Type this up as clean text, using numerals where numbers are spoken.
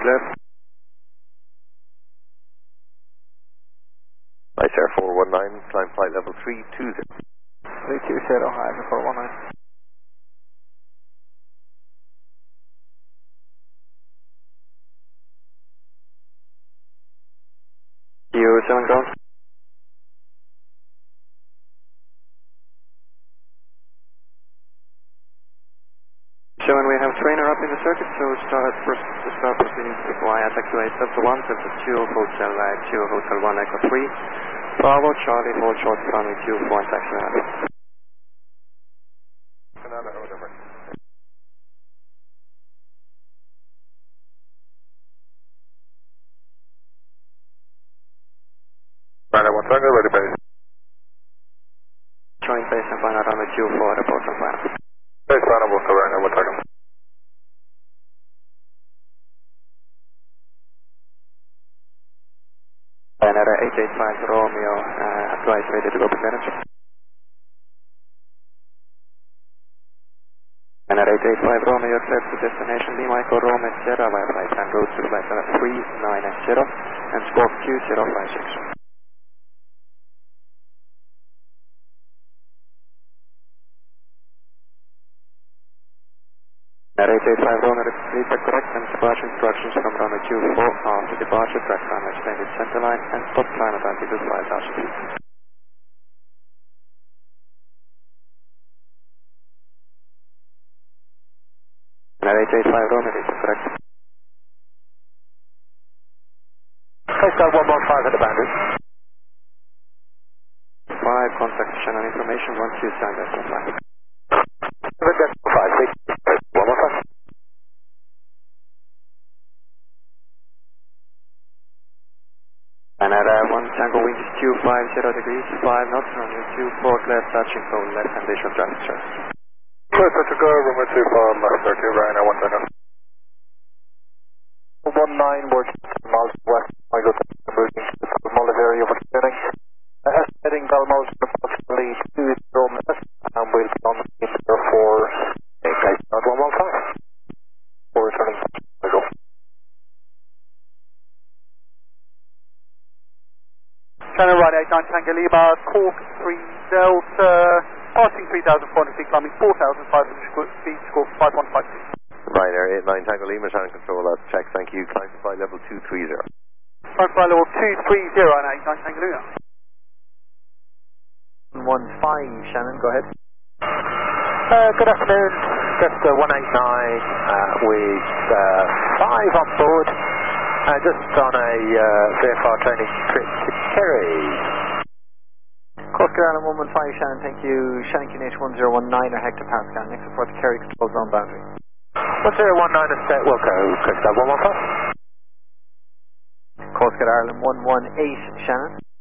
clear. Nice Air 419, climb flight level 320. 320, Ivan 419. U7 ground. Seven, we have trainer up in the circuit, so start proceeding via taxiway Delta 1, Delta 2, Hotel 2, Hotel 1, Echo 3. Bravo, Charlie, hold short, runway 24 and taxi out. Right, 1 Tango, ready base. Join base and final runway 24, report on final. Base final, both right, 1 Tango. Ryanair 885 Romeo, advise ready to go to Greenwich. Ryanair 885 Romeo, clear to destination Lima Echo Rome Sierra via flight and route to flight 390 and score Q056. Ryanair 885 Romeo, repeat the correct and departure instructions from runway 24 after departure, track runway extended center line and stop time at altitude 5,000 feet. Ryanair 885 Romeo, repeat the correct. Coast Guard 115 at the boundary. 5, contact Shannon information once you sign that flight. 5, 6, 115. Ryanair 1 Tango wind is 250 degrees, 5 knots, runway 24, clear touching pole left and visual traffic service. Clear to go, runway 24, left 30, Ryanair 1 Tango. 19, working miles west, I go to moving to the Balmoral area over turning. Heading Balmoral to approximately 2 minutes, and we'll be on the team there for a guide not 115. For returning to go. Shannon right 89 Tango Lima, Cork 3 Delta, passing 3,400 feet, climbing 4,500 feet, score 5152. Ryanair 89 Tango Lima, Shannon control that check, thank you. Climb to flight level 230. Climb flight level 230 and 89 Tango Lima. 15, Shannon, go ahead. Good afternoon, Delta 189 with 5 on board, just on a VFR training trip to Kerry. Coast Guard Island 115, Shannon, thank you. Shannon QNH 1019 or hectopascal. Next report to Kerry, control zone boundary. 1019 is set, Wilco, Coast Guard 115. Coast Guard Ireland 118, Shannon.